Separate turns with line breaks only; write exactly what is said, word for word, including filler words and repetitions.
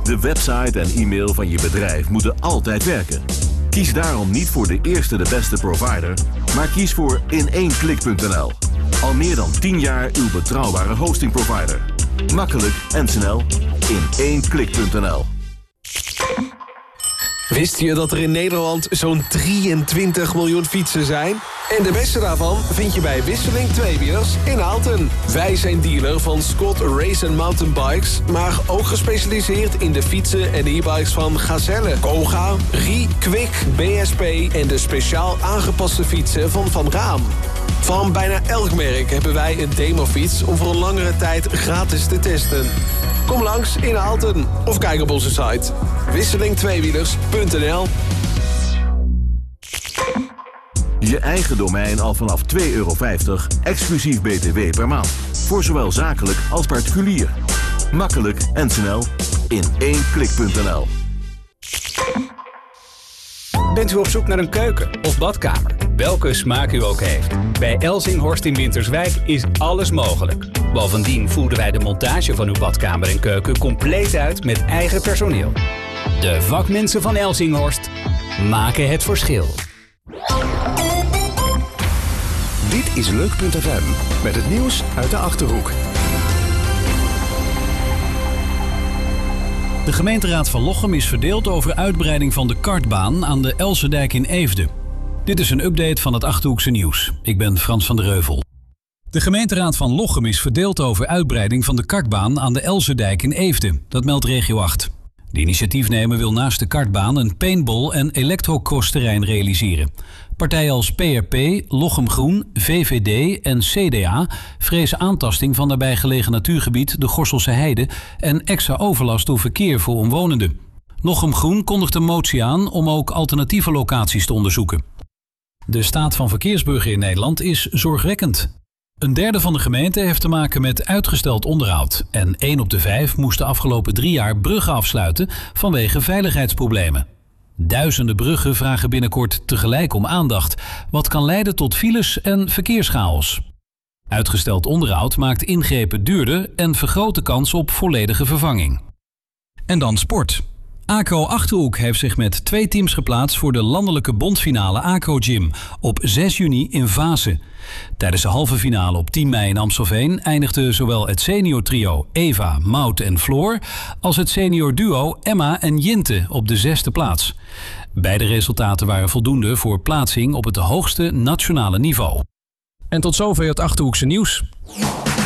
De website en e-mail van je bedrijf moeten altijd werken. Kies daarom niet voor de eerste de beste provider, maar kies voor in één klik punt n l. Al meer dan tien jaar uw betrouwbare hostingprovider. Makkelijk en snel in één klik punt n l.
Wist je dat er in Nederland zo'n drieëntwintig miljoen fietsen zijn? En de beste daarvan vind je bij Wisseling Tweewielers in Aalten. Wij zijn dealer van Scott Race en Mountainbikes, maar ook gespecialiseerd in de fietsen en e-bikes van Gazelle, Koga, Rie, Kwik, B S P en de speciaal aangepaste fietsen van Van Raam. Van bijna elk merk hebben wij een demofiets om voor een langere tijd gratis te testen. Kom langs in Aalten of kijk op onze site wisseling tweewielers punt n l.
Je eigen domein al vanaf twee euro vijftig, exclusief B T W per maand. Voor zowel zakelijk als particulier. Makkelijk en snel in één klik punt n l.
Bent u op zoek naar een keuken of badkamer? Welke smaak u ook heeft. Bij Elzinghorst in Winterswijk is alles mogelijk. Bovendien voeren wij de montage van uw badkamer en keuken compleet uit met eigen personeel. De vakmensen van Elzinghorst maken het verschil.
Dit is Leuk punt f m met het nieuws uit de Achterhoek.
De gemeenteraad van Lochem is verdeeld over uitbreiding van de kartbaan aan de Elzedijk in Eefde. Dit is een update van het Achterhoekse nieuws. Ik ben Frans van der Heuvel. De gemeenteraad van Lochem is verdeeld over uitbreiding van de kartbaan aan de Elzedijk in Eefde. Dat meldt Regio acht. De initiatiefnemer wil naast de kartbaan een paintball- en elektrocrossterrein realiseren. Partijen als P R P, Lochem Groen, V V D en C D A vrezen aantasting van daarbij gelegen natuurgebied de Gorsselse Heide en extra overlast door verkeer voor omwonenden. Lochem Groen kondigt een motie aan om ook alternatieve locaties te onderzoeken. De staat van verkeersbruggen in Nederland is zorgwekkend. Een derde van de gemeente heeft te maken met uitgesteld onderhoud. En één op de vijf moest de afgelopen drie jaar bruggen afsluiten vanwege veiligheidsproblemen. Duizenden bruggen vragen binnenkort tegelijk om aandacht, wat kan leiden tot files en verkeerschaos. Uitgesteld onderhoud maakt ingrepen duurder en vergroot de kans op volledige vervanging. En dan sport. ACO Achterhoek heeft zich met twee teams geplaatst voor de landelijke bondfinale ACO Gym op zes juni in Vaassen. Tijdens de halve finale op tien mei in Amstelveen eindigde zowel het senior trio Eva, Maud en Floor als het senior duo Emma en Jinte op de zesde plaats. Beide resultaten waren voldoende voor plaatsing op het hoogste nationale niveau. En tot zover het Achterhoekse nieuws.